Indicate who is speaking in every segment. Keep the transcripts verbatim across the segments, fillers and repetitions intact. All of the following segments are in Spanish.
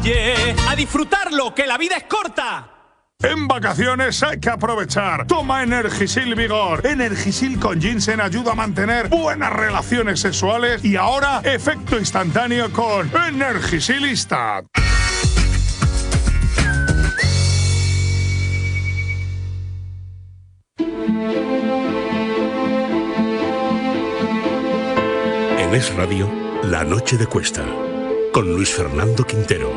Speaker 1: fluye. ¡A disfrutarlo, que la vida es corta!
Speaker 2: En vacaciones hay que aprovechar. Toma Energisil Vigor. Energisil con ginseng ayuda a mantener buenas relaciones sexuales y ahora efecto instantáneo con Energisilista.
Speaker 3: En Es Radio, La Noche de Cuesta, con Luis Fernando Quintero.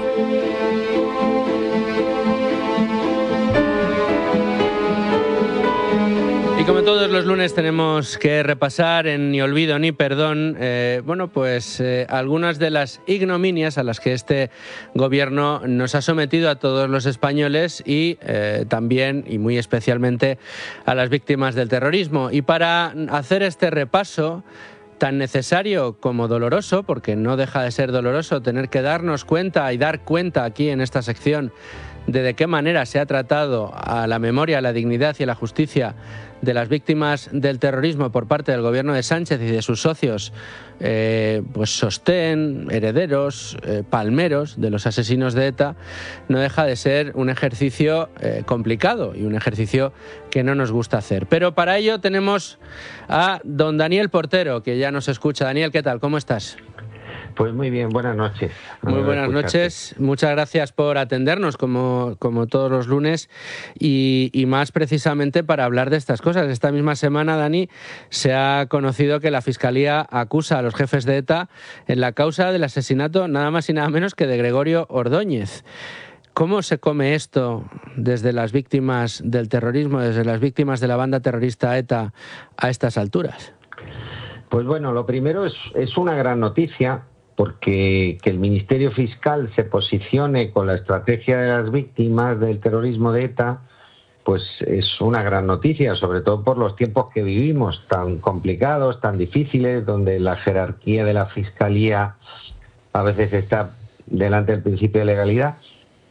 Speaker 4: Y como todos los lunes tenemos que repasar en Ni Olvido ni Perdón, eh, bueno, pues eh, algunas de las ignominias a las que este gobierno nos ha sometido a todos los españoles y eh, también y muy especialmente a las víctimas del terrorismo. Y para hacer este repaso tan necesario como doloroso, porque no deja de ser doloroso tener que darnos cuenta y dar cuenta aquí en esta sección de de qué manera se ha tratado a la memoria, a la dignidad y a la justicia de las víctimas del terrorismo por parte del gobierno de Sánchez y de sus socios, eh, pues sostén, herederos, eh, palmeros de los asesinos de ETA, no deja de ser un ejercicio eh, complicado y un ejercicio que no nos gusta hacer. Pero para ello tenemos a don Daniel Portero, que ya nos escucha. Daniel, ¿qué tal? ¿Cómo estás?
Speaker 5: Pues muy bien, buenas noches.
Speaker 4: Muy buenas noches, muchas gracias por atendernos como, como todos los lunes y, y más precisamente para hablar de estas cosas. Esta misma semana, Dani, se ha conocido que la Fiscalía acusa a los jefes de ETA en la causa del asesinato nada más y nada menos que de Gregorio Ordóñez. ¿Cómo se come esto desde las víctimas del terrorismo, desde las víctimas de la banda terrorista ETA a estas alturas?
Speaker 5: Pues bueno, lo primero es, es una gran noticia, porque que el Ministerio Fiscal se posicione con la estrategia de las víctimas del terrorismo de ETA, pues es una gran noticia, sobre todo por los tiempos que vivimos, tan complicados, tan difíciles, donde la jerarquía de la Fiscalía a veces está delante del principio de legalidad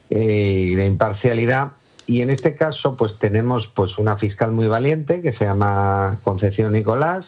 Speaker 5: y eh, de imparcialidad. Y en este caso, pues tenemos pues una fiscal muy valiente que se llama Concepción Nicolás.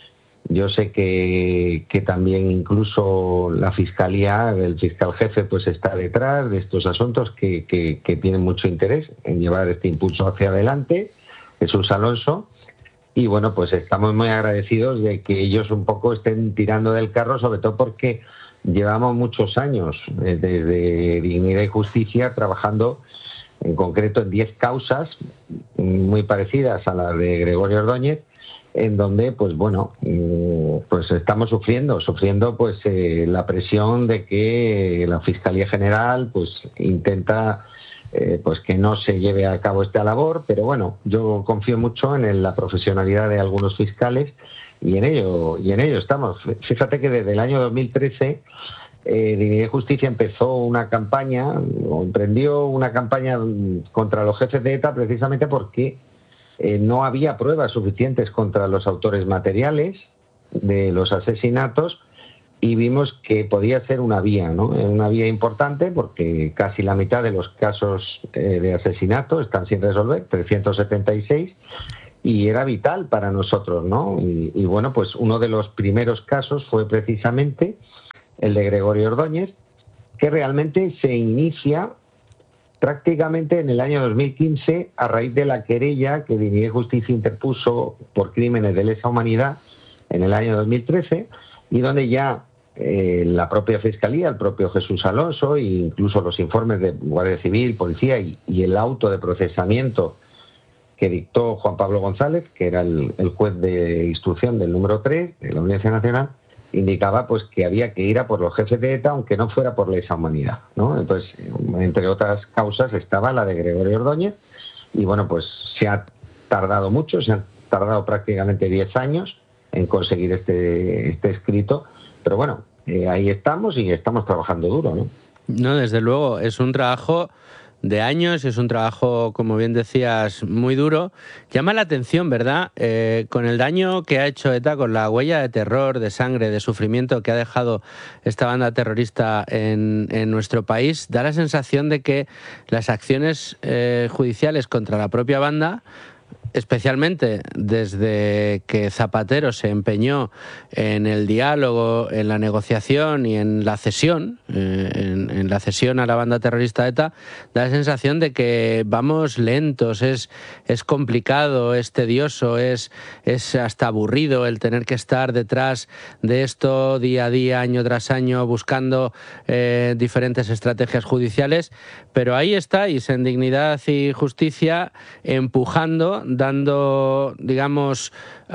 Speaker 5: Yo sé que, que también incluso la Fiscalía, el fiscal jefe, pues está detrás de estos asuntos que, que, que tienen mucho interés en llevar este impulso hacia adelante, Jesús Alonso. Y bueno, pues estamos muy agradecidos de que ellos un poco estén tirando del carro, sobre todo porque llevamos muchos años eh, desde Dignidad y Justicia trabajando en concreto en diez causas muy parecidas a las de Gregorio Ordóñez, en donde, pues bueno, pues estamos sufriendo, sufriendo pues eh, la presión de que la Fiscalía General pues intenta eh, pues que no se lleve a cabo esta labor, pero bueno, yo confío mucho en la profesionalidad de algunos fiscales y en ello y en ello estamos. Fíjate que desde el año dos mil trece eh, Dignidad y Justicia empezó una campaña, o emprendió una campaña contra los jefes de ETA precisamente porque Eh, no había pruebas suficientes contra los autores materiales de los asesinatos y vimos que podía ser una vía, ¿no? Una vía importante porque casi la mitad de los casos eh, de asesinato están sin resolver, trescientos setenta y seis, y era vital para nosotros, ¿no? Y, y bueno, pues uno de los primeros casos fue precisamente el de Gregorio Ordóñez, que realmente se inicia prácticamente en el año dos mil quince, a raíz de la querella que Dignidad y Justicia interpuso por crímenes de lesa humanidad en el año dos mil trece, y donde ya eh, la propia Fiscalía, el propio Jesús Alonso, e incluso los informes de Guardia Civil, Policía y, y el auto de procesamiento que dictó Juan Pablo González, que era el, el juez de instrucción del número tres de la Audiencia Nacional, indicaba pues que había que ir a por los jefes de ETA, aunque no fuera por lesa humanidad, ¿no? Entonces, entre otras causas estaba la de Gregorio Ordóñez, y bueno, pues se ha tardado mucho, se han tardado prácticamente diez años en conseguir este, este escrito, pero bueno, eh, ahí estamos y estamos trabajando duro, ¿no?
Speaker 4: No, desde luego, es un trabajo de años, es un trabajo, como bien decías, muy duro. Llama la atención, ¿verdad? Eh, con el daño que ha hecho ETA, con la huella de terror, de sangre, de sufrimiento que ha dejado esta banda terrorista en, en nuestro país, da la sensación de que las acciones eh, judiciales contra la propia banda especialmente desde que Zapatero se empeñó en el diálogo, en la negociación y en la cesión, eh, en, en la cesión a la banda terrorista ETA, da la sensación de que vamos lentos, es, es complicado, es tedioso, es, es hasta aburrido el tener que estar detrás de esto día a día, año tras año, buscando eh, diferentes estrategias judiciales, pero ahí estáis en Dignidad y Justicia empujando, dando, digamos,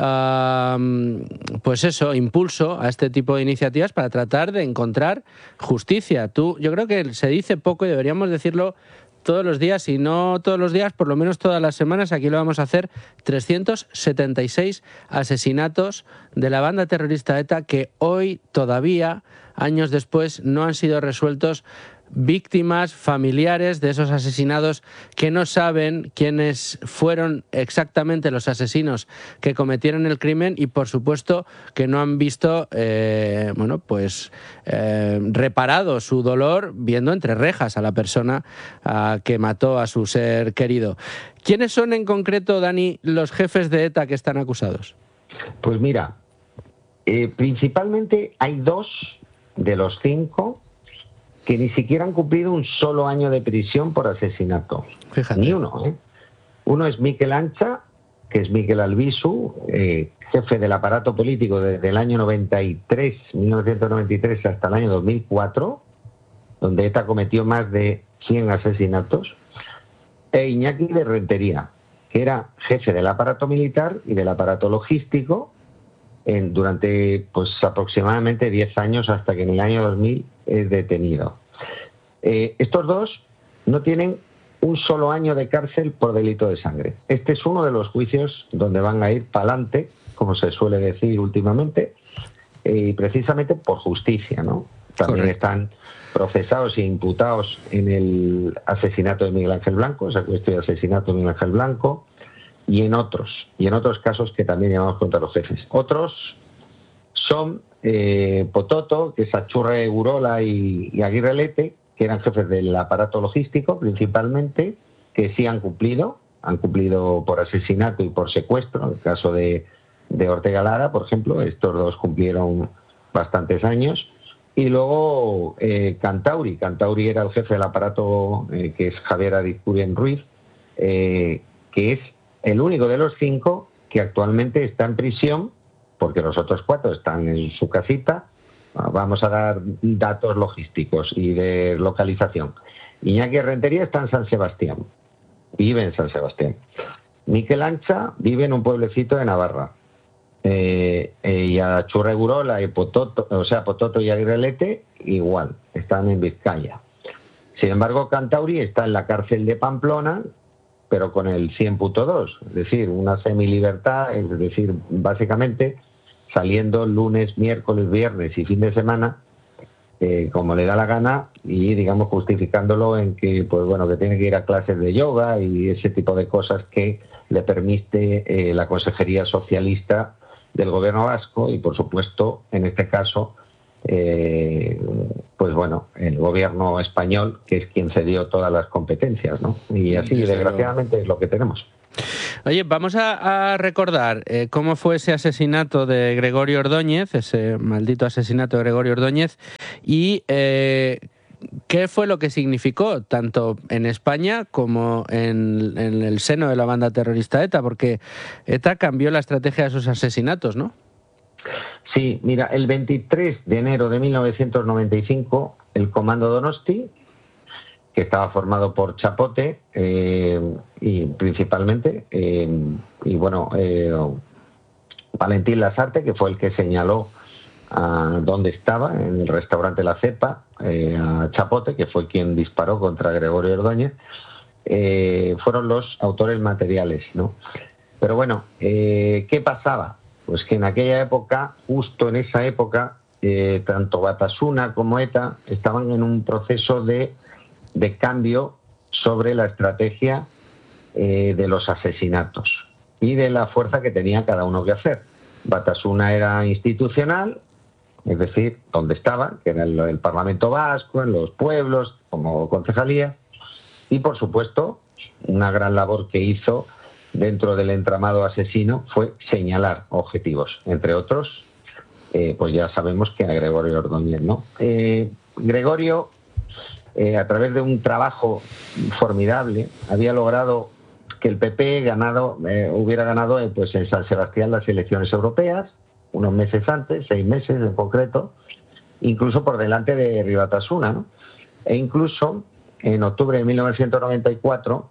Speaker 4: uh, pues eso, impulso a este tipo de iniciativas para tratar de encontrar justicia. Tú, yo creo que se dice poco y deberíamos decirlo todos los días, y no todos los días, por lo menos todas las semanas. Aquí lo vamos a hacer. trescientos setenta y seis asesinatos de la banda terrorista ETA que hoy todavía, años después, no han sido resueltos. Víctimas, familiares de esos asesinados que no saben quiénes fueron exactamente los asesinos que cometieron el crimen y, por supuesto, que no han visto eh, bueno, pues eh, reparado su dolor viendo entre rejas a la persona a, que mató a su ser querido. ¿Quiénes son en concreto, Dani, los jefes de ETA que están acusados?
Speaker 5: Pues mira, eh, principalmente hay dos de los cinco que ni siquiera han cumplido un solo año de prisión por asesinato.
Speaker 4: Fíjate.
Speaker 5: Ni uno, ¿eh? Uno es Miquel Ancha, que es Miquel Albizu, eh, jefe del aparato político desde el año noventa y tres, mil novecientos noventa y tres hasta el año dos mil cuatro, donde ETA cometió más de cien asesinatos, e Iñaki de Rentería, que era jefe del aparato militar y del aparato logístico en, durante pues aproximadamente diez años, hasta que en el año dos mil es detenido. Eh, estos dos no tienen un solo año de cárcel por delito de sangre. Este es uno de los juicios donde van a ir para adelante, como se suele decir últimamente, y eh, precisamente por justicia, ¿no? También Correcto. Están procesados e imputados en el asesinato de Miguel Ángel Blanco, secuestro y asesinato de Miguel Ángel Blanco, y en otros, y en otros casos que también llamamos contra los jefes. Otros son eh, Pototo, que es Achurre Urola y, y Aguirre Lete, que eran jefes del aparato logístico principalmente, que sí han cumplido, han cumplido por asesinato y por secuestro. En el caso de, de Ortega Lara, por ejemplo, estos dos cumplieron bastantes años. Y luego eh, Cantauri, Cantauri era el jefe del aparato, eh, que es Javier Adizcurien Ruiz, eh, que es el único de los cinco que actualmente está en prisión, porque los otros cuatro están en su casita. Vamos a dar datos logísticos y de localización. Iñaki Rentería está en San Sebastián, vive en San Sebastián. Miquel Ancha vive en un pueblecito de Navarra. Eh, eh, y a Churregurola y Pototo, o sea, Pototo y Aguirrelete, igual, están en Vizcaya. Sin embargo, Cantauri está en la cárcel de Pamplona, pero con el cien punto dos, es decir, una semilibertad, es decir, básicamente saliendo lunes, miércoles, viernes y fin de semana, eh, como le da la gana, y digamos justificándolo en que, pues bueno, que tiene que ir a clases de yoga y ese tipo de cosas que le permite eh, la Consejería Socialista del Gobierno vasco y, por supuesto, en este caso, eh, pues bueno, el Gobierno español, que es quien cedió todas las competencias, ¿no? Y así, desgraciadamente, es lo que tenemos.
Speaker 4: Oye, vamos a, a recordar eh, cómo fue ese asesinato de Gregorio Ordóñez, ese maldito asesinato de Gregorio Ordóñez, y eh, qué fue lo que significó tanto en España como en, en el seno de la banda terrorista ETA, porque ETA cambió la estrategia de sus asesinatos, ¿no?
Speaker 5: Sí, mira, el veintitrés de enero de mil novecientos noventa y cinco, el Comando Donosti, que estaba formado por Chapote eh, y principalmente, eh, y bueno, eh, Valentín Lasarte, que fue el que señaló a dónde estaba, en el restaurante La Cepa, eh, a Chapote, que fue quien disparó contra Gregorio Ordóñez, eh, fueron los autores materiales, ¿no? Pero bueno, eh, ¿qué pasaba? Pues que en aquella época, justo en esa época, eh, tanto Batasuna como ETA estaban en un proceso de de cambio sobre la estrategia eh, de los asesinatos y de la fuerza que tenía cada uno que hacer. Batasuna era institucional, es decir, donde estaba, que era el, el Parlamento Vasco, en los pueblos, como concejalía, y por supuesto una gran labor que hizo dentro del entramado asesino fue señalar objetivos, entre otros, eh, pues ya sabemos que a Gregorio Ordóñez, ¿no? Eh, Gregorio, eh, a través de un trabajo formidable, había logrado que el P P ganado, eh, hubiera ganado eh, pues en San Sebastián las elecciones europeas, unos meses antes, seis meses en concreto, incluso por delante de Rui Batasuna, ¿no? E incluso en octubre de mil novecientos noventa y cuatro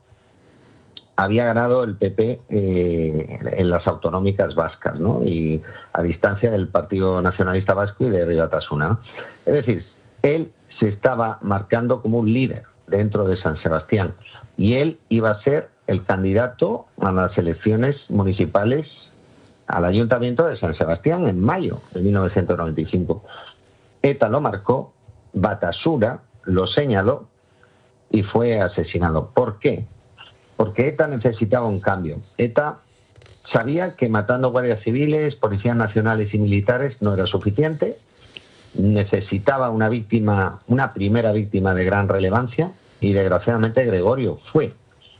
Speaker 5: había ganado el P P eh, en las autonómicas vascas, ¿no? Y a distancia del Partido Nacionalista Vasco y de Rui Batasuna, ¿no? Es decir, él se estaba marcando como un líder dentro de San Sebastián y él iba a ser el candidato a las elecciones municipales al Ayuntamiento de San Sebastián en mayo de mil novecientos noventa y cinco. ETA lo marcó, Batasuna lo señaló y fue asesinado. ¿Por qué? Porque ETA necesitaba un cambio. ETA sabía que matando guardias civiles, policías nacionales y militares no era suficiente. Necesitaba una víctima, una primera víctima de gran relevancia, y desgraciadamente Gregorio fue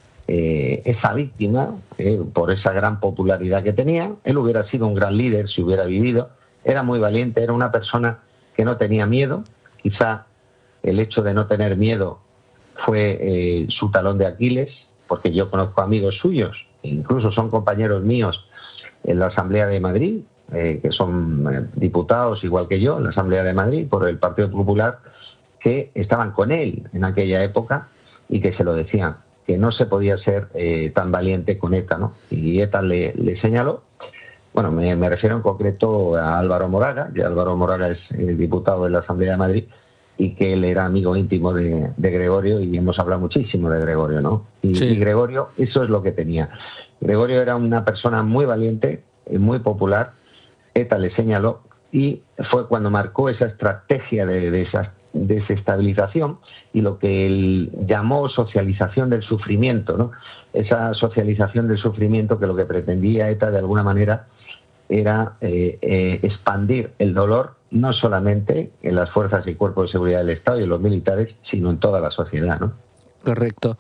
Speaker 5: eh, esa víctima eh, por esa gran popularidad que tenía. Él hubiera sido un gran líder si hubiera vivido. Era muy valiente, era una persona que no tenía miedo. Quizá el hecho de no tener miedo fue eh, su talón de Aquiles, porque yo conozco amigos suyos, incluso son compañeros míos en la Asamblea de Madrid, eh, que son eh, diputados igual que yo en la Asamblea de Madrid por el Partido Popular, que estaban con él en aquella época y que se lo decían, que no se podía ser eh, tan valiente con ETA, ¿no? Y ETA le, le señaló, bueno, me, me refiero en concreto a Álvaro Moraga, que Álvaro Moraga es eh, diputado de la Asamblea de Madrid, y que él era amigo íntimo de, de Gregorio, y hemos hablado muchísimo de Gregorio, ¿no? Y, sí. y Gregorio, eso es lo que tenía. Gregorio era una persona muy valiente, muy popular. ETA le señaló, y fue cuando marcó esa estrategia de, de esa desestabilización y lo que él llamó socialización del sufrimiento, ¿no? Esa socialización del sufrimiento que lo que pretendía ETA de alguna manera era eh, eh, expandir el dolor no solamente en las fuerzas y cuerpos de seguridad del Estado y en los militares, sino en toda la sociedad, ¿no?
Speaker 4: Correcto.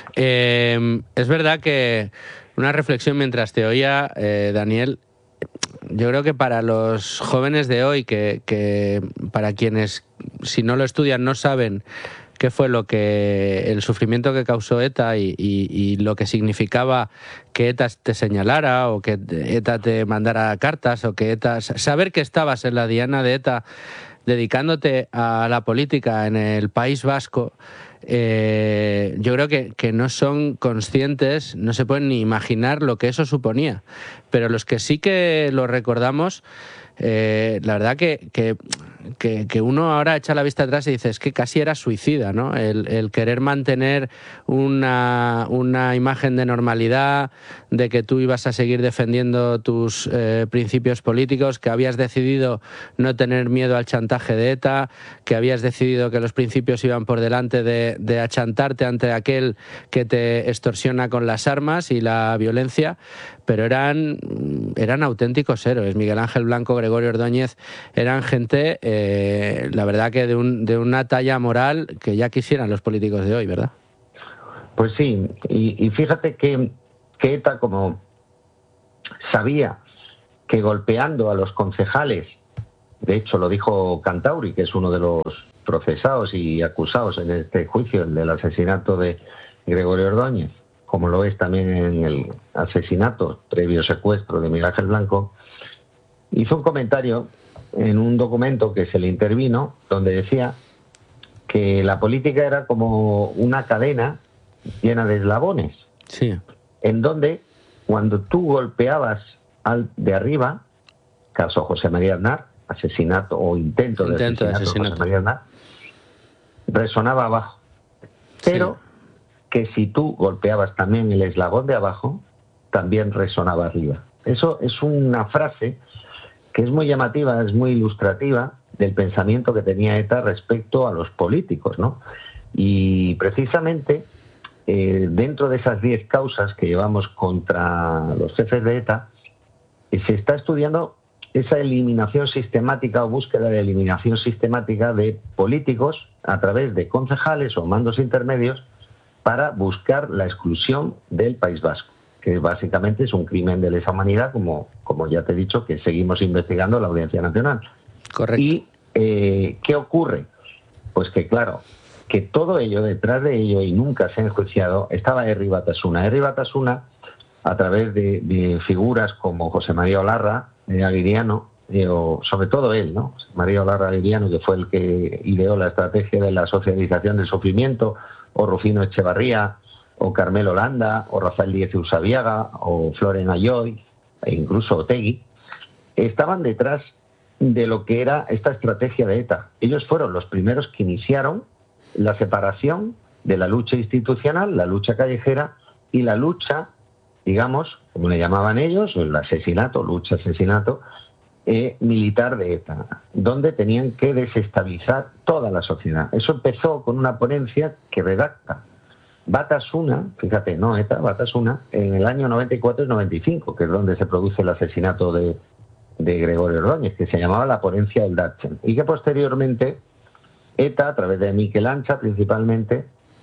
Speaker 4: Eh, es verdad que una reflexión mientras te oía, eh, Daniel, yo creo que para los jóvenes de hoy, que, que para quienes si no lo estudian no saben qué fue lo que el sufrimiento que causó ETA y, y, y lo que significaba que ETA te señalara o que ETA te mandara cartas o que ETA... Saber que estabas en la diana de ETA dedicándote a la política en el País Vasco, eh, yo creo que, que no son conscientes, no se pueden ni imaginar lo que eso suponía. Pero los que sí que lo recordamos, eh, la verdad que... que Que, que uno ahora echa la vista atrás y dice, es que casi era suicida, ¿no? El, el querer mantener una, una imagen de normalidad, de que tú ibas a seguir defendiendo tus eh, principios políticos, que habías decidido no tener miedo al chantaje de ETA, que habías decidido que los principios iban por delante de, de achantarte ante aquel que te extorsiona con las armas y la violencia, pero eran, eran auténticos héroes. Miguel Ángel Blanco, Gregorio Ordóñez, eran gente... Eh, Eh, la verdad que de, un, de una talla moral que ya quisieran los políticos de hoy, ¿verdad?
Speaker 5: Pues sí, y, y fíjate que, que ETA, como sabía que golpeando a los concejales, de hecho lo dijo Cantauri, que es uno de los procesados y acusados en este juicio, el del asesinato de Gregorio Ordóñez, como lo es también en el asesinato previo secuestro de Miguel Ángel Blanco, hizo un comentario en un documento que se le intervino, donde decía que la política era como una cadena llena de eslabones,
Speaker 4: sí,
Speaker 5: en donde cuando tú golpeabas al de arriba, caso José María Aznar, asesinato o intento,
Speaker 4: intento
Speaker 5: de asesinato,
Speaker 4: de asesinato
Speaker 5: de José María Aznar, resonaba abajo, pero sí, que si tú golpeabas también el eslabón de abajo, también resonaba arriba. Eso es una frase que es muy llamativa, es muy ilustrativa del pensamiento que tenía ETA respecto a los políticos, ¿no? Y precisamente eh, dentro de esas diez causas que llevamos contra los jefes de ETA, eh, se está estudiando esa eliminación sistemática o búsqueda de eliminación sistemática de políticos a través de concejales o mandos intermedios para buscar la exclusión del País Vasco. que básicamente es un crimen de lesa humanidad, como, como ya te he dicho, que seguimos investigando la Audiencia Nacional.
Speaker 4: Correcto.
Speaker 5: ¿Y eh, qué ocurre? Pues que, claro, que todo ello, detrás de ello, y nunca se ha enjuiciado, estaba Herri Batasuna. Herri Batasuna, a través de, de figuras como José María Olarra, eh, Aguiriano, eh, o sobre todo él, ¿no? José María Olarra Aguiriano, que fue el que ideó la estrategia de la socialización del sufrimiento, o Rufino Echevarría, o Carmelo Landa, o Rafael Díez Usabiaga, o Floren Ayoy, e incluso Otegui, estaban detrás de lo que era esta estrategia de ETA. Ellos fueron los primeros que iniciaron la separación de la lucha institucional, la lucha callejera y la lucha, digamos, como le llamaban ellos, el asesinato, lucha, asesinato, eh, militar de ETA, donde tenían que desestabilizar toda la sociedad. Eso empezó con una ponencia que redacta Batasuna, fíjate, no ETA, Batasuna, en el año noventa y cuatro y noventa y cinco, que es donde se produce el asesinato de, de Gregorio Ordóñez, que se llamaba la ponencia del Datchen, y que posteriormente ETA, a través de Miquel Ancha principalmente,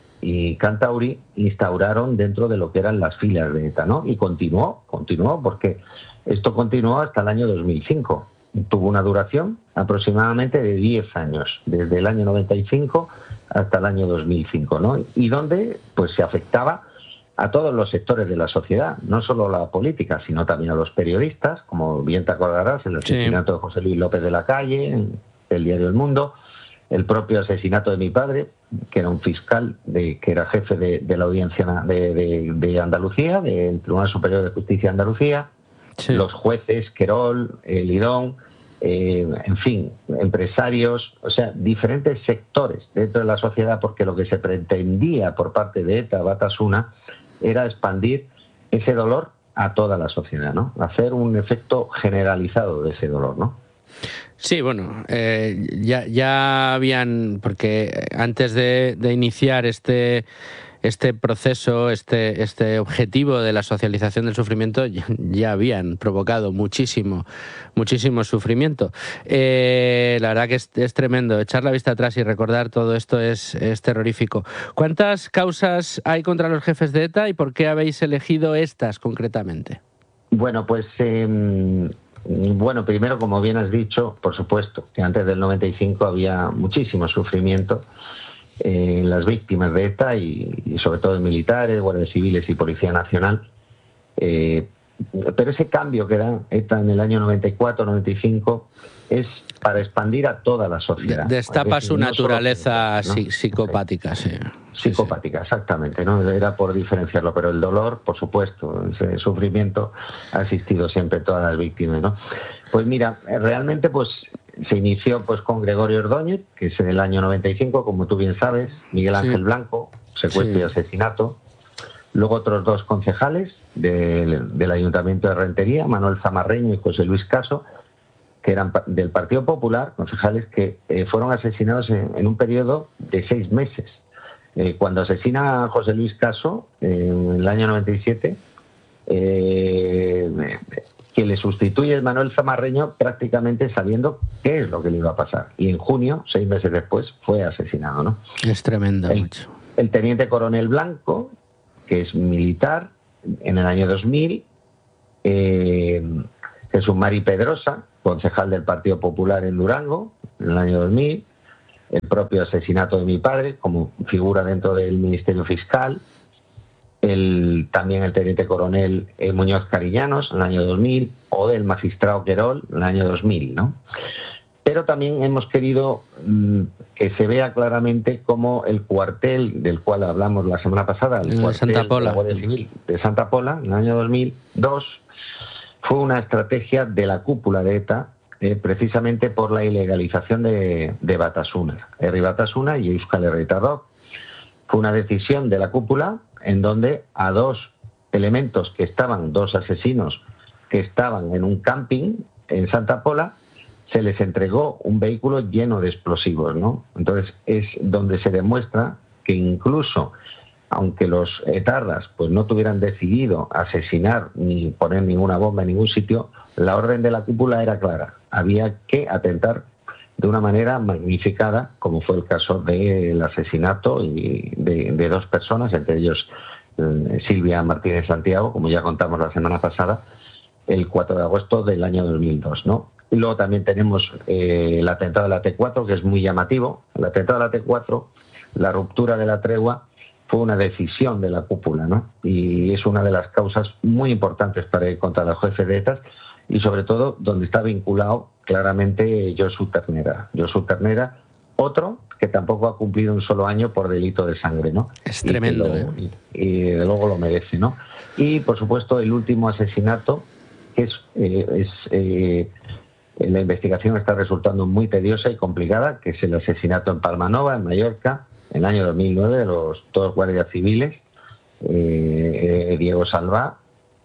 Speaker 5: y Cantauri, instauraron dentro de lo que eran las filas de ETA, ¿no? Y continuó, continuó, porque esto continuó hasta el año dos mil cinco. Tuvo una duración aproximadamente de diez años, desde el año noventa y cinco hasta el año dos mil cinco, ¿no? Y donde pues se afectaba a todos los sectores de la sociedad, no solo a la política, sino también a los periodistas, como bien te acordarás, el asesinato sí. de José Luis López de la Calle, en el diario El Mundo, el propio asesinato de mi padre, que era un fiscal, de, que era jefe de, de la audiencia de, de, de Andalucía, del Tribunal Superior de Justicia de Andalucía, sí. los jueces, Querol, eh, Lidón, eh, en fin, empresarios, o sea, diferentes sectores dentro de la sociedad, porque lo que se pretendía por parte de ETA, Batasuna, era expandir ese dolor a toda la sociedad, ¿no? Hacer un efecto generalizado de ese dolor, ¿no?
Speaker 4: Sí, bueno, eh, ya, ya habían, porque antes de, de iniciar este, este proceso, este, este objetivo de la socialización del sufrimiento, ya, ya habían provocado muchísimo, muchísimo sufrimiento. Eh, la verdad que es, es tremendo. Echar la vista atrás y recordar todo esto es, es terrorífico. ¿Cuántas causas hay contra los jefes de ETA y por qué habéis elegido estas concretamente?
Speaker 5: Bueno, pues... Eh... Bueno, primero, como bien has dicho, por supuesto, que antes del noventa y cinco había muchísimo sufrimiento en eh, las víctimas de ETA y, y sobre todo en militares, guardias civiles y Policía Nacional. Eh, pero ese cambio que da ETA en el año noventa y cuatro noventa y cinco es para expandir a toda la sociedad.
Speaker 4: Destapa su
Speaker 5: no
Speaker 4: naturaleza
Speaker 5: solo, ¿no?
Speaker 4: psicopática, sí.
Speaker 5: Psicopática, exactamente, ¿no? Era por diferenciarlo, pero el dolor, por supuesto, ese sufrimiento ha existido siempre en todas las víctimas, ¿no? Pues mira, realmente pues se inició pues con Gregorio Ordóñez, que es en el año noventa y cinco, como tú bien sabes, Miguel Ángel sí. Blanco, secuestro sí. y asesinato. Luego otros dos concejales del, del Ayuntamiento de Rentería, Manuel Zamarreño y José Luis Caso, que eran del Partido Popular, concejales que eh, fueron asesinados en, en un periodo de seis meses. Eh, cuando asesina a José Luis Caso, eh, en el año noventa y siete, eh, quien le sustituye es Manuel Zamarreño, prácticamente sabiendo qué es lo que le iba a pasar. Y en junio, seis meses después, fue asesinado, ¿no?
Speaker 4: Es tremendo.
Speaker 5: El, el teniente coronel Blanco, que es militar, en el año dos mil, eh, Jesús Mari Pedrosa, concejal del Partido Popular en Durango, en el año dos mil, el propio asesinato de mi padre como figura dentro del Ministerio Fiscal, el, también el teniente coronel eh, Muñoz Cariñanos en el año dos mil, o del magistrado Querol en el año dos mil, ¿no? Pero también hemos querido mmm, que se vea claramente cómo el cuartel del cual hablamos la semana pasada, el
Speaker 4: de
Speaker 5: cuartel
Speaker 4: Santa Pola.
Speaker 5: de la Guardia Civil de Santa Pola, en el año dos mil dos, fue una estrategia de la cúpula de ETA, eh, precisamente por la ilegalización de, de Batasuna, Herri Batasuna y Euskal Herritarrok. Fue una decisión de la cúpula en donde a dos elementos que estaban, dos asesinos que estaban en un camping en Santa Pola, se les entregó un vehículo lleno de explosivos, ¿no? Entonces es donde se demuestra que incluso aunque los etarras pues no tuvieran decidido asesinar ni poner ninguna bomba en ningún sitio, la orden de la cúpula era clara. Había que atentar de una manera magnificada, como fue el caso del asesinato y de, de dos personas, entre ellos eh, Silvia Martínez Santiago, como ya contamos la semana pasada, el cuatro de agosto del año dos mil dos, ¿no? Y luego también tenemos eh, el atentado de la T cuatro, que es muy llamativo. El atentado de la T cuatro, la ruptura de la tregua, fue una decisión de la cúpula, ¿no? Y es una de las causas muy importantes para ir contra los jefes de ETA, y sobre todo donde está vinculado claramente Josu Ternera. Josu Ternera, otro que tampoco ha cumplido un solo año por delito de sangre, ¿no?
Speaker 4: Es tremendo,
Speaker 5: y,
Speaker 4: ¿eh?
Speaker 5: y, y de luego lo merece, ¿no? Y, por supuesto, el último asesinato, que es... Eh, es eh, la investigación está resultando muy tediosa y complicada, que es el asesinato en Palmanova, en Mallorca, en el año dos mil nueve, de los dos guardias civiles, eh, eh, Diego Salvá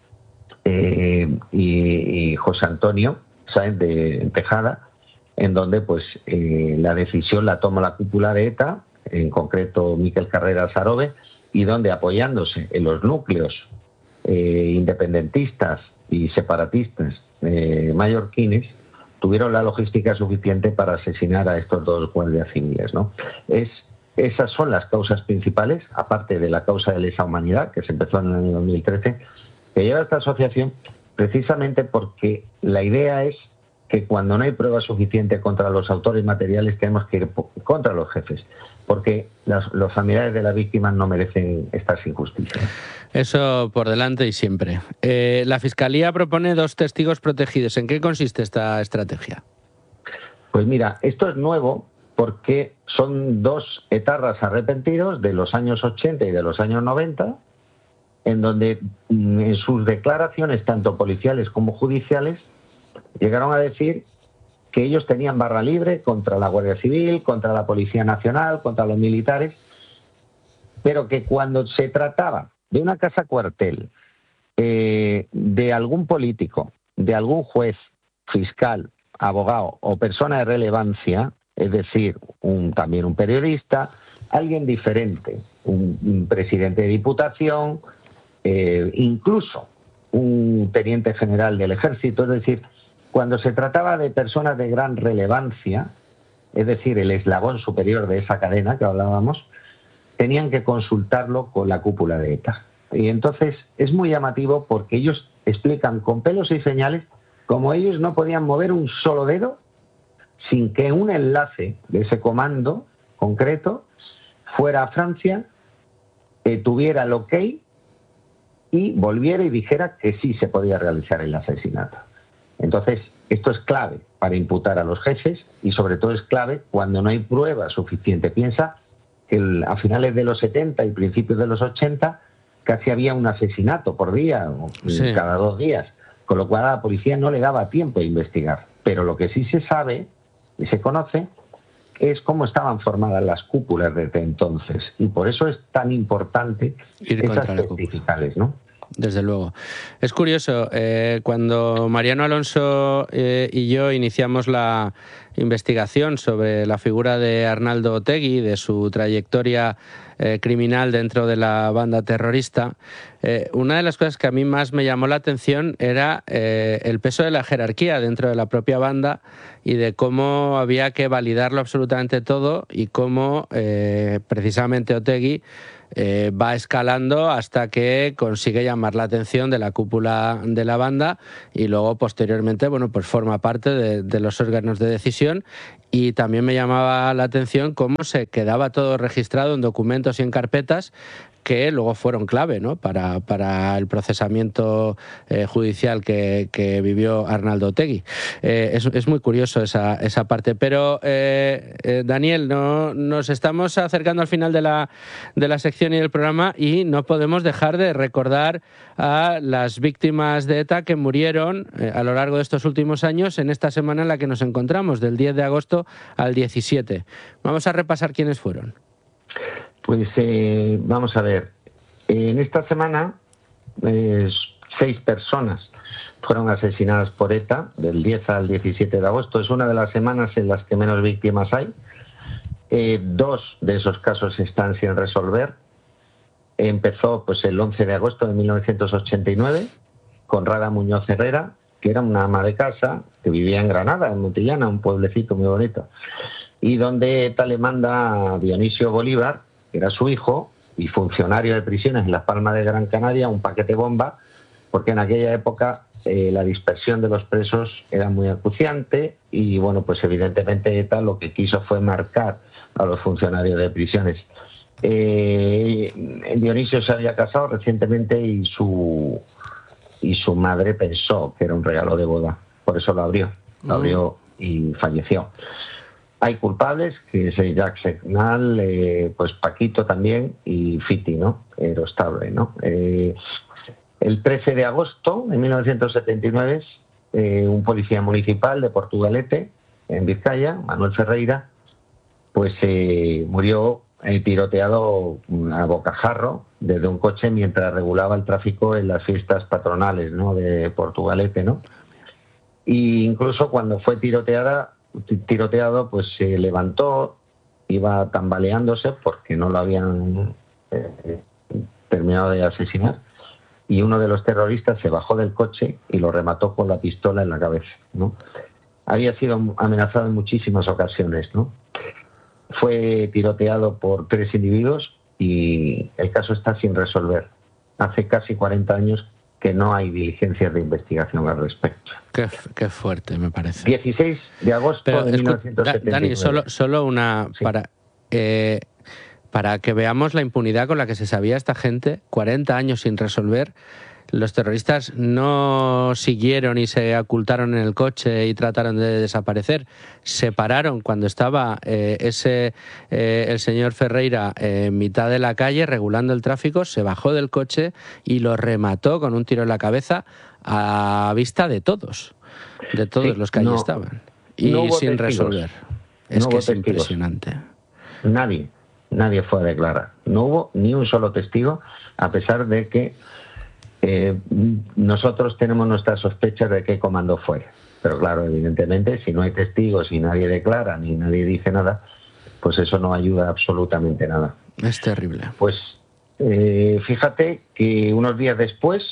Speaker 5: eh, y, y José Antonio Sáenz de Tejada, en donde pues eh, la decisión la toma la cúpula de ETA, en concreto Miquel Carreras Arobe, y donde, apoyándose en los núcleos eh, independentistas y separatistas eh, mallorquines, tuvieron la logística suficiente para asesinar a estos dos guardias civiles, ¿no? Es, esas son las causas principales, aparte de la causa de lesa humanidad, que se empezó en el año dos mil trece, que lleva esta asociación precisamente porque la idea es que cuando no hay prueba suficiente contra los autores materiales tenemos que ir contra los jefes, porque las, los familiares de las víctimas no merecen estas injusticias.
Speaker 4: Eso por delante y siempre. Eh, la Fiscalía propone dos testigos protegidos. ¿En qué consiste esta estrategia?
Speaker 5: Pues mira, esto es nuevo porque son dos etarras arrepentidos de los años ochenta y de los años noventa, en donde en sus declaraciones, tanto policiales como judiciales, llegaron a decir que ellos tenían barra libre contra la Guardia Civil, contra la Policía Nacional, contra los militares, pero que cuando se trataba de una casa cuartel, eh, de algún político, de algún juez, fiscal, abogado o persona de relevancia, es decir, un, también un periodista, alguien diferente, un, un presidente de diputación, eh, incluso un teniente general del ejército, es decir, cuando se trataba de personas de gran relevancia, es decir, el eslabón superior de esa cadena que hablábamos, tenían que consultarlo con la cúpula de ETA. Y entonces es muy llamativo porque ellos explican con pelos y señales cómo ellos no podían mover un solo dedo sin que un enlace de ese comando concreto fuera a Francia, eh, tuviera el ok y volviera y dijera que sí se podía realizar el asesinato. Entonces, esto es clave para imputar a los jefes y sobre todo es clave cuando no hay prueba suficiente. Piensa que el, a finales de los setenta y principios de los ochenta casi había un asesinato por día o sí. cada dos días, con lo cual a la policía no le daba tiempo a investigar. Pero lo que sí se sabe y se conoce es cómo estaban formadas las cúpulas desde entonces y por eso es tan importante
Speaker 4: ir
Speaker 5: esas
Speaker 4: contra la
Speaker 5: testificales, ¿no?
Speaker 4: Desde luego. Es curioso, eh, cuando Mariano Alonso eh, y yo iniciamos la investigación sobre la figura de Arnaldo Otegi, de su trayectoria eh, criminal dentro de la banda terrorista, eh, una de las cosas que a mí más me llamó la atención era eh, el peso de la jerarquía dentro de la propia banda y de cómo había que validarlo absolutamente todo y cómo eh, precisamente Otegi Eh, va escalando hasta que consigue llamar la atención de la cúpula de la banda y luego posteriormente bueno pues forma parte de, de los órganos de decisión. Y también me llamaba la atención cómo se quedaba todo registrado en documentos y en carpetas que luego fueron clave, ¿no? para, para el procesamiento eh, judicial que, que vivió Arnaldo Otegi. Eh, es, es muy curioso esa, esa parte. Pero, eh, eh, Daniel, no, nos estamos acercando al final de la, de la sección y del programa y no podemos dejar de recordar a las víctimas de ETA que murieron eh, a lo largo de estos últimos años en esta semana en la que nos encontramos, del diez de agosto al diecisiete. Vamos a repasar quiénes fueron.
Speaker 5: Pues eh, vamos a ver, en esta semana eh, seis personas fueron asesinadas por ETA, del diez al diecisiete de agosto. Es una de las semanas en las que menos víctimas hay. Eh, dos de esos casos están sin resolver. Empezó pues el once de agosto de mil novecientos ochenta y nueve con Rada Muñoz Herrera, que era una ama de casa que vivía en Granada, en Montillana, un pueblecito muy bonito, y donde ETA le manda a Dionisio Bolívar, que era su hijo, y funcionario de prisiones en Las Palmas de Gran Canaria, un paquete bomba, porque en aquella época eh, la dispersión de los presos era muy acuciante y, bueno, pues evidentemente ETA lo que quiso fue marcar a los funcionarios de prisiones. Eh, Dionisio se había casado recientemente y su, y su madre pensó que era un regalo de boda, por eso lo abrió, lo abrió y falleció. Hay culpables, que es Jacques Segnal, eh, pues Paquito también y Fiti, ¿no? Erostable, ¿no? Eh, el trece de agosto de mil novecientos setenta y nueve, eh, un policía municipal de Portugalete, en Vizcaya, Manuel Ferreira, pues eh, murió eh, tiroteado a bocajarro desde un coche mientras regulaba el tráfico en las fiestas patronales, ¿no? De Portugalete, ¿no? Y incluso cuando fue tiroteada tiroteado, pues se levantó, iba tambaleándose porque no lo habían eh, terminado de asesinar, y uno de los terroristas se bajó del coche y lo remató con la pistola en la cabeza, ¿no? Había sido amenazado en muchísimas ocasiones, ¿no? Fue tiroteado por tres individuos y el caso está sin resolver. Hace casi cuarenta años que no hay diligencias de investigación al respecto.
Speaker 4: Qué, qué fuerte, me parece.
Speaker 5: dieciséis de agosto
Speaker 4: Pero,
Speaker 5: de mil novecientos setenta y nueve.
Speaker 4: Dani, solo, solo una...
Speaker 5: Sí.
Speaker 4: Para, eh, para que veamos la impunidad con la que se sabía esta gente, cuarenta años sin resolver. Los terroristas no siguieron y se ocultaron en el coche y trataron de desaparecer. Se pararon cuando estaba eh, ese eh, el señor Ferreira eh, en mitad de la calle regulando el tráfico, se bajó del coche y lo remató con un tiro en la cabeza a vista de todos, de todos sí, los que allí no, estaban. Y
Speaker 5: no
Speaker 4: sin
Speaker 5: testigos.
Speaker 4: resolver. Es
Speaker 5: no
Speaker 4: que es
Speaker 5: testigos.
Speaker 4: impresionante.
Speaker 5: Nadie, nadie fue a declarar. No hubo ni un solo testigo, a pesar de que Eh, nosotros tenemos nuestras sospechas de qué comando fue, pero claro, evidentemente si no hay testigos y nadie declara ni nadie dice nada, pues eso no ayuda absolutamente nada.
Speaker 4: Es terrible.
Speaker 5: Pues eh, fíjate que unos días después,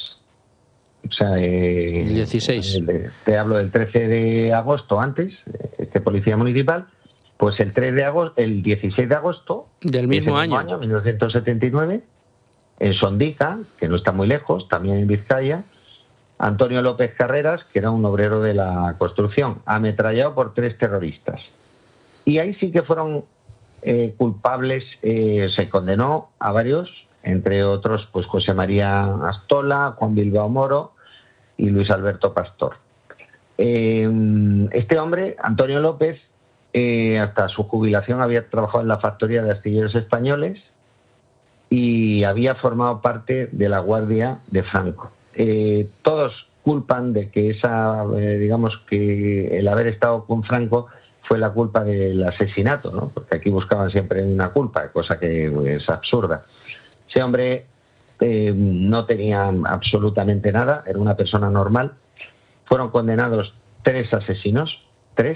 Speaker 5: o sea, eh,
Speaker 4: el dieciséis,
Speaker 5: te hablo del trece de agosto, antes, este policía municipal, pues el tres de agosto, el dieciséis de agosto
Speaker 4: del mismo año,
Speaker 5: año mil novecientos setenta y nueve, en Sondica, que no está muy lejos, también en Vizcaya, Antonio López Carreras, que era un obrero de la construcción, ametrallado por tres terroristas. Y ahí sí que fueron eh, culpables, eh, se condenó a varios, entre otros pues José María Astola, Juan Bilbao Moro y Luis Alberto Pastor. Eh, este hombre, Antonio López, eh, hasta su jubilación había trabajado en la factoría de astilleros españoles y había formado parte de la Guardia de Franco. Eh, todos culpan de que esa, eh, digamos que el haber estado con Franco fue la culpa del asesinato, ¿no? Porque aquí buscaban siempre una culpa, cosa que es absurda. Ese hombre eh, no tenía absolutamente nada, era una persona normal. Fueron condenados tres asesinos, tres,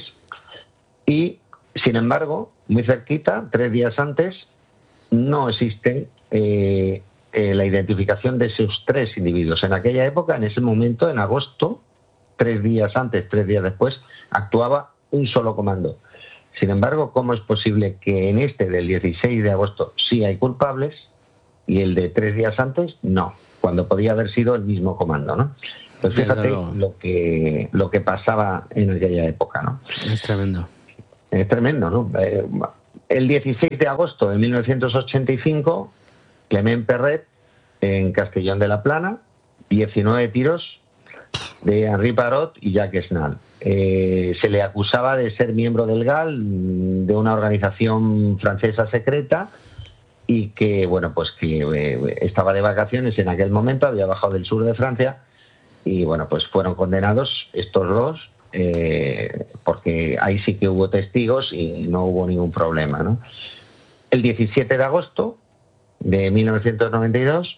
Speaker 5: y sin embargo, muy cerquita, tres días antes, no existen eh, eh, la identificación de esos tres individuos. En aquella época, en ese momento, en agosto, tres días antes, tres días después, actuaba un solo comando. Sin embargo, ¿cómo es posible que en este del dieciséis de agosto sí hay culpables y el de tres días antes no? Cuando podía haber sido el mismo comando, ¿no? Pues fíjate lo que, lo que pasaba en aquella época, ¿no?
Speaker 4: Es tremendo.
Speaker 5: Es tremendo, ¿no? Eh, el dieciséis de agosto de mil novecientos ochenta y cinco, Clement Perret, en Castellón de la Plana, diecinueve tiros de Henri Parot y Jacques Snall. Eh, se le acusaba de ser miembro del G A L, de una organización francesa secreta, y que, bueno, pues que eh, estaba de vacaciones en aquel momento, había bajado del sur de Francia, y, bueno, pues fueron condenados estos dos, eh, porque ahí sí que hubo testigos y no hubo ningún problema, ¿no? El diecisiete de agosto de mil novecientos noventa y dos,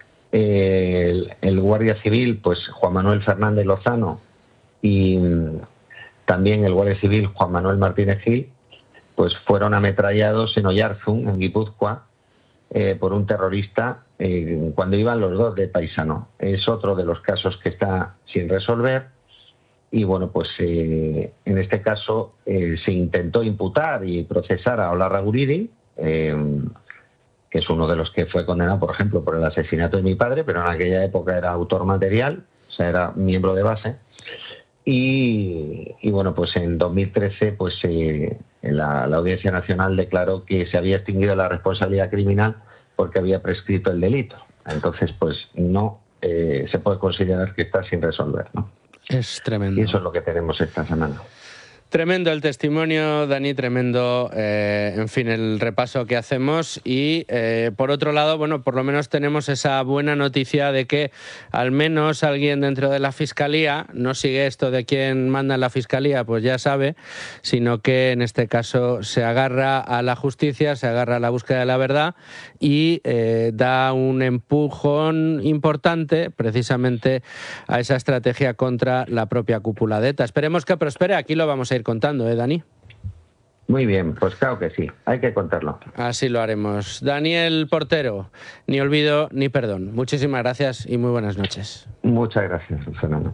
Speaker 5: eh, el, el guardia civil, pues Juan Manuel Fernández Lozano, y también el guardia civil Juan Manuel Martínez Gil, pues fueron ametrallados en Oyarzún, en Guipúzcoa, eh, por un terrorista eh, cuando iban los dos de paisano. Es otro de los casos que está sin resolver y, bueno, pues eh, en este caso eh, se intentó imputar y procesar a Olarra Guridi, eh, que es uno de los que fue condenado, por ejemplo, por el asesinato de mi padre, pero en aquella época era autor material, o sea, era miembro de base. Y, y bueno, pues en dos mil trece pues eh, la, la Audiencia Nacional declaró que se había extinguido la responsabilidad criminal porque había prescrito el delito. Entonces, pues no eh, se puede considerar que está sin resolver, ¿no?
Speaker 4: Es tremendo.
Speaker 5: Y eso es lo que tenemos esta semana.
Speaker 4: Tremendo el testimonio, Dani, tremendo, eh, en fin, el repaso que hacemos y, eh, por otro lado, bueno, por lo menos tenemos esa buena noticia de que al menos alguien dentro de la Fiscalía no sigue esto de quién manda en la Fiscalía, pues ya sabe, sino que en este caso se agarra a la justicia, se agarra a la búsqueda de la verdad y eh, da un empujón importante precisamente a esa estrategia contra la propia cúpula de ETA. Esperemos que prospere, aquí lo vamos a ir contando, ¿eh, Dani?
Speaker 5: Muy bien, pues claro que sí, hay que contarlo.
Speaker 4: Así lo haremos. Daniel Portero, ni olvido ni perdón. Muchísimas gracias y muy buenas noches.
Speaker 5: Muchas gracias, Fernando.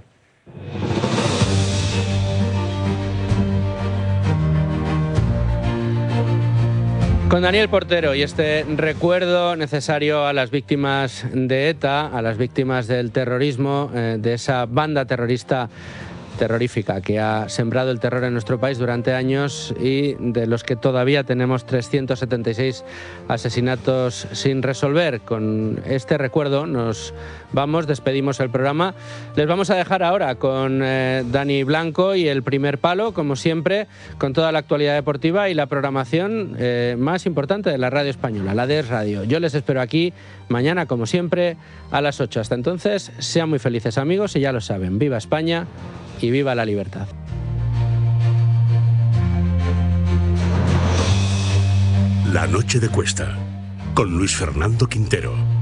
Speaker 4: Con Daniel Portero y este recuerdo necesario a las víctimas de ETA, a las víctimas del terrorismo, eh, de esa banda terrorista terrorífica que ha sembrado el terror en nuestro país durante años y de los que todavía tenemos trescientos setenta y seis asesinatos sin resolver. Con este recuerdo nos vamos, despedimos el programa. Les vamos a dejar ahora con eh, Dani Blanco y El Primer Palo, como siempre, con toda la actualidad deportiva y la programación eh, más importante de la radio española, la de Es Radio. Yo les espero aquí mañana, como siempre, a las ocho. Hasta entonces, sean muy felices, amigos, y ya lo saben, viva España y viva la libertad.
Speaker 3: La noche de Cuesta, con Luis Fernando Quintero.